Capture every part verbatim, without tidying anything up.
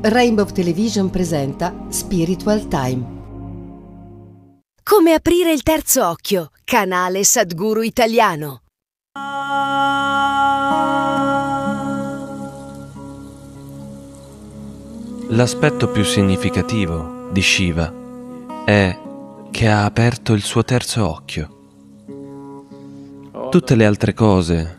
Rainbow Television presenta Spiritual Time. Come aprire il terzo occhio, canale Sadhguru italiano. L'aspetto più significativo di Shiva è che ha aperto il suo terzo occhio. Tutte le altre cose,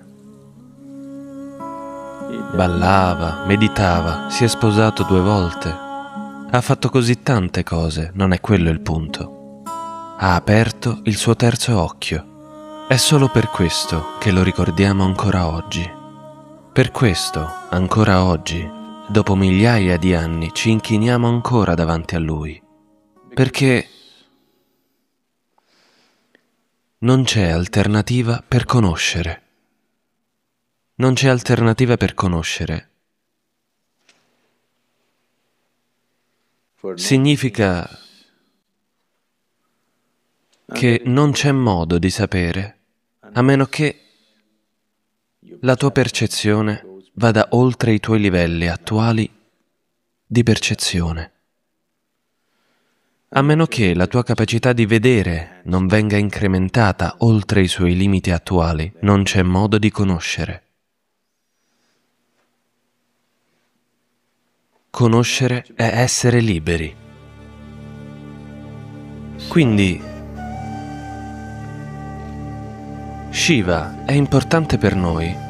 ballava, meditava, si è sposato due volte, ha fatto così tante cose, non è quello il punto. Ha aperto il suo terzo occhio. È solo per questo che lo ricordiamo ancora oggi. Per questo, ancora oggi, dopo migliaia di anni, ci inchiniamo ancora davanti a Lui. Perché non c'è alternativa per conoscere. Non c'è alternativa per conoscere. Significa che non c'è modo di sapere, a meno che la tua percezione vada oltre i tuoi livelli attuali di percezione. A meno che la tua capacità di vedere non venga incrementata oltre i suoi limiti attuali, non c'è modo di conoscere. Conoscere è essere liberi. Quindi, Shiva è importante per noi